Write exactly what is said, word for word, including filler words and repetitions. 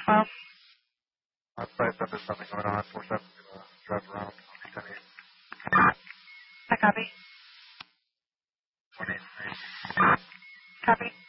Well, I probably said there's something going on. four seven, uh, drive around. ten eight. I copy. one eight three. Copy.